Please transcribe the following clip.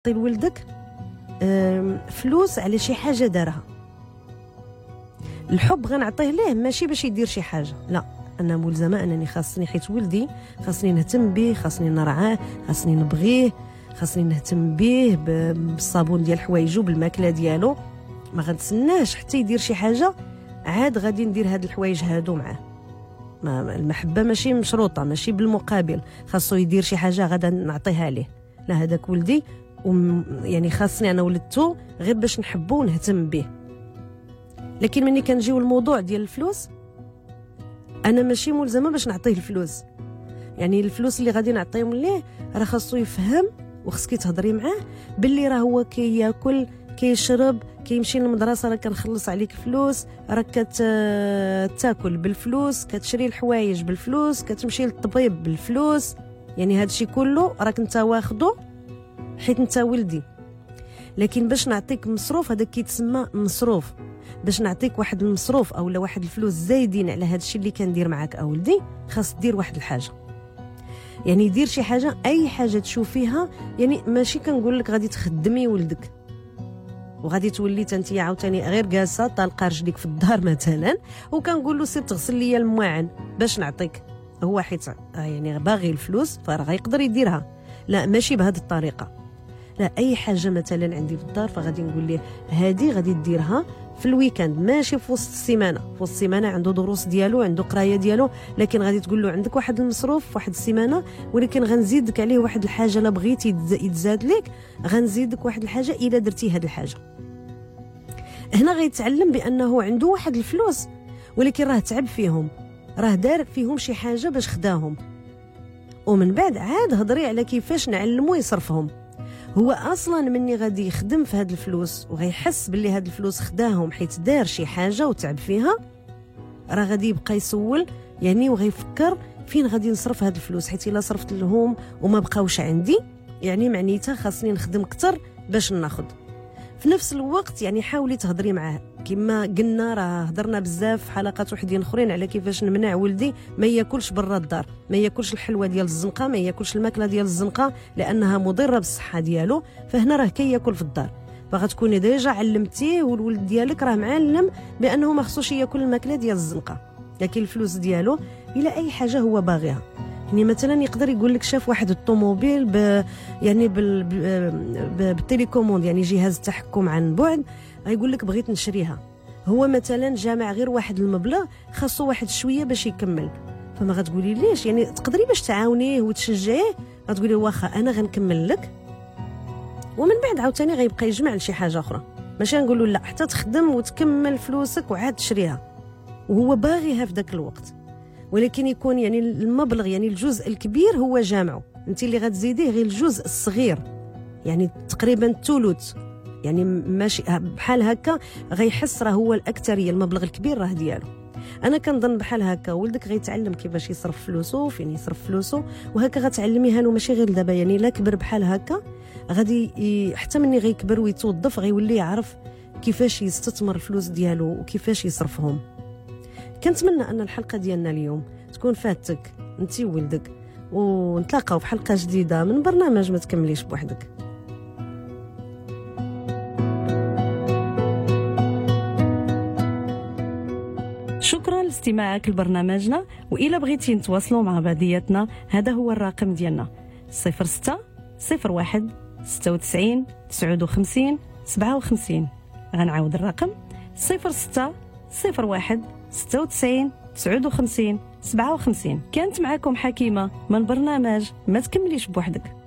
تعطي لولدك فلوس على شي حاجه دارها. الحب غنعطيه ليه ماشي باش يدير شي حاجه، لا، انا ملزمه انني خاصني حيت ولدي خاصني نهتم به، خاصني نرعاه، خاصني نبغيه، خاصني نهتم به بالصابون ديال حوايجو، بالماكله ديالو. ما غنتسناش حتى يدير شي حاجه عاد غادي ندير هاد الحوايج هادو معاه. المحبه ماشي مشروطه، ماشي بالمقابل خاصو يدير شي حاجه غادا نعطيها ليه، لا، هذاك ولدي يعني خاصني انا ولدتو غير باش نحبه ونهتم به. لكن ملي كنجيو الموضوع ديال الفلوس، انا ماشي ملزمه باش نعطيه الفلوس. يعني الفلوس اللي غادي نعطيهم ليه راه خاصو يفهم، وخصك تهضري معاه باللي راه هو كياكل، كيشرب، كيمشي للمدرسه، راه كنخلص عليك فلوس، راك كتاكل بالفلوس، كتشري الحوايج بالفلوس، كتمشي للطبيب بالفلوس. يعني هادشي كله راك انت واخده حيت انت ولدي. لكن باش نعطيك مصروف، هذا كيتسمى مصروف. باش نعطيك واحد المصروف اولا واحد الفلوس زايدين على هادشي اللي كندير معاك اولدي، خاص دير واحد الحاجه. يعني دير شي حاجه، اي حاجه تشوفيها. يعني ماشي كنقول لك غادي تخدمي ولدك وغادي تولي انت عاوتاني غير جالسه طالقه رجليك في الدار مثلا، وكنقول له سير تغسل لي المواعن باش نعطيك. هو حيت يعني باغي الفلوس فراه غيقدر يديرها. لا، ماشي بهذه الطريقه. لا، اي حاجه مثلا عندي في الدار فغادي نقول ليه هذه غادي ديرها في الويكاند، ماشي في وسط السيمانه. في وسط السيمانه عنده دروس ديالو، عنده قرايه ديالو، لكن غادي تقول له عندك واحد المصروف في واحد السيمانه، ولكن غنزيدك عليه واحد الحاجه لا بغيتي يتزاد لك، غنزيدك واحد الحاجه الا درتي هذه الحاجه. هنا غيتعلم بانه عنده واحد الفلوس ولكن راه تعب فيهم، راه دار فيهم شي حاجه باش خداهم، ومن بعد عاد هضري على كيفاش نعلمو يصرفهم. هو اصلا مني غادي يخدم في هاد الفلوس وغيحس باللي هاد الفلوس خداهم حيت دار شي حاجه وتعب فيها، راه غادي يبقى يسول يعني وغيفكر فين غادي نصرف هاد الفلوس، حيت الا صرفت لهم وما بقاوش عندي يعني معنيتها خاصني نخدم اكثر باش ناخذ. في نفس الوقت يعني حاولي تهضري معاه كما قلنا، راه هضرنا بزاف في حلقات وحدين اخرين على كيفاش نمنع ولدي ما ياكلش برا الدار، ما ياكلش الحلوى ديال الزنقه، ما ياكلش الماكله ديال الزنقه لانها مضره بالصحه ديالو. فهنا راه كياكل في الدار، فغتكوني ديجا علمتيه والولد ديالك راه معلم بانه ما خصوش ياكل الماكله ديال الزنقه. لكن الفلوس ديالو الى اي حاجه هو باغيها، يعني مثلا يقدر يقول لك شاف واحد الطوموبيل يعني بالتليكوموند، يعني جهاز التحكم عن بعد، غيقول لك بغيت نشريها. هو مثلا جامع غير واحد المبلغ، خاصو واحد شويه باش يكمل، فما غتقولي ليش، يعني تقدري باش تعاونيه وتشجعيه، غتقولي واخا انا غنكمل لك، ومن بعد عاوتاني غيبقى يجمع لشي حاجه اخرى. ماشي نقول له لا حتى تخدم وتكمل فلوسك وعاد تشريها وهو باغيها في ذاك الوقت، ولكن يكون يعني المبلغ يعني الجزء الكبير هو جامعه، انت اللي غتزيديه غير الجزء الصغير، يعني تقريبا الثلث، يعني ماشي بحال هكا غيحس راه هو الاكثريه، المبلغ الكبير راه ديالو. انا كنظن بحال هكا ولدك غيتعلم كيفاش يصرف فلوسه، فين يصرف فلوسه، وهكا غتعلميها له ماشي غير دابا، يعني لا كبر بحال هكا غادي حتى مني غيكبر ويتوظف غيولي يعرف كيفاش يستثمر الفلوس ديالو وكيفاش يصرفهم. كنتمنى ان الحلقه ديالنا اليوم تكون فاتك انت وولدك، ونتلاقاو في حلقه جديده من برنامج ما تكمليش بوحدك. شكرا لاستماعك لبرنامجنا، والى بغيتي نتواصلوا مع بعضياتنا هذا هو الرقم ديالنا 06 01 96 59 57. غنعاود الرقم 06 01 96 59 57. كانت معكم حكيمة من برنامج ما تكمليش بوحدك.